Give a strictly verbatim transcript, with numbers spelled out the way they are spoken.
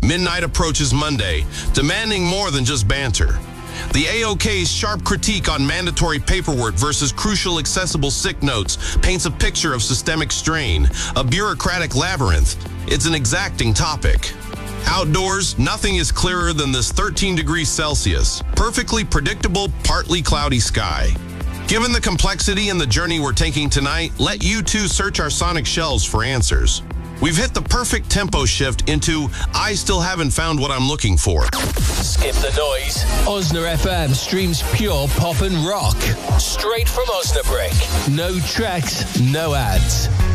Midnight approaches Monday, demanding more than just banter. The A O K's sharp critique on mandatory paperwork versus crucial accessible sick notes paints a picture of systemic strain, a bureaucratic labyrinth. It's an exacting topic. Outdoors, nothing is clearer than this thirteen degrees Celsius, perfectly predictable, partly cloudy sky. Given the complexity and the journey we're taking tonight, let you two search our sonic shelves for answers. We've hit the perfect tempo shift into I still haven't found what I'm looking for. Skip the noise. Osna F M streams pure pop and rock. Straight from Osnabrück. No tracks, no ads.